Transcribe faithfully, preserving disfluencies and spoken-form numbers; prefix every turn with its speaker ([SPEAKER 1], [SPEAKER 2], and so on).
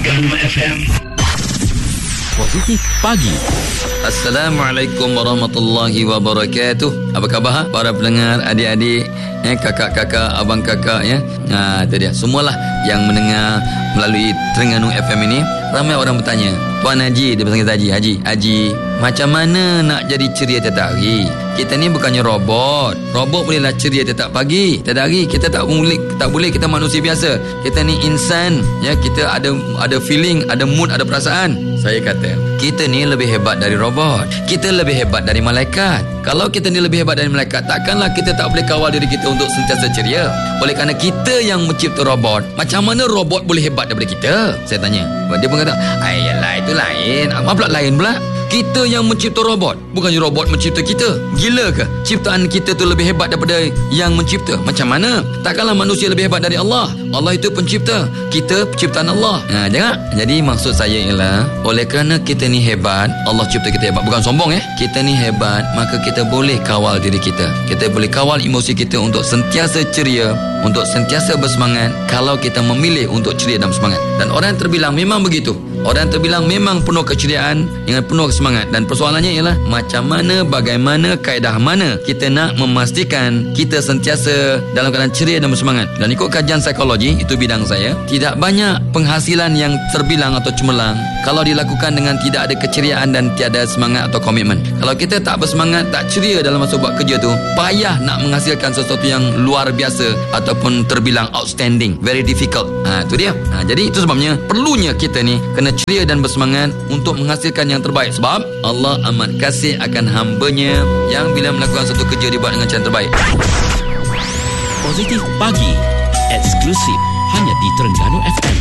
[SPEAKER 1] Terengganu F M.
[SPEAKER 2] Positif Pagi.
[SPEAKER 3] Assalamualaikum warahmatullahi wabarakatuh. Apa khabar para pendengar, adik-adik, eh, kakak-kakak, abang kakak ya. Ha, itu dia. Semualah yang mendengar melalui Terengganu F M ini. Ramai orang bertanya, Puan Haji, dia panggil Haji, Haji, Haji, macam mana nak jadi ceria tiap hari? Kita ni bukannya robot. Robot bolehlah ceria tiap pagi, tiap hari. Kita tak boleh, tak boleh kita manusia biasa. Kita ni insan, ya, kita ada ada feeling, ada mood, ada perasaan. Saya kata, kita ni lebih hebat dari robot. Kita lebih hebat dari malaikat. Kalau kita ni lebih hebat dari malaikat, takkanlah kita tak boleh kawal diri kita untuk sentiasa ceria. Oleh kerana kita yang mencipta robot, macam mana robot boleh hebat daripada kita? Saya tanya. Dia pun kata, ayalah itu lain. Apa pula lain pula? Kita yang mencipta robot, bukannya robot mencipta kita. Gila ke? Ciptaan kita tu lebih hebat daripada yang mencipta. Macam mana? Takkanlah manusia lebih hebat dari Allah. Allah itu pencipta, kita penciptaan Allah. Nah, jangan. Jadi maksud saya ialah, oleh kerana kita ni hebat, Allah cipta kita hebat. Bukan sombong eh. Kita ni hebat, maka kita boleh kawal diri kita. Kita boleh kawal emosi kita untuk sentiasa ceria, untuk sentiasa bersemangat kalau kita memilih untuk ceria dan bersemangat. Dan orang yang terbilang memang begitu. Orang yang terbilang memang penuh keceriaan dengan penuh semangat. Dan persoalannya ialah macam mana, bagaimana, kaedah mana kita nak memastikan kita sentiasa dalam keadaan ceria dan bersemangat. Dan ikut kajian psikologi, itu bidang saya, tidak banyak penghasilan yang terbilang atau cemerlang kalau dilakukan dengan tidak ada keceriaan dan tiada semangat atau komitmen. Kalau kita tak bersemangat, tak ceria dalam masa buat kerja tu, payah nak menghasilkan sesuatu yang luar biasa ataupun terbilang outstanding, very difficult. Ha, itu dia. Ha, jadi itu sebabnya perlunya kita ni kena ceria dan bersemangat untuk menghasilkan yang terbaik. Sebab Allah amat kasih akan hamba-Nya yang bila melakukan satu kerja dibuat dengan cara yang terbaik.
[SPEAKER 2] Positif Pagi, eksklusif hanya di Terengganu F M.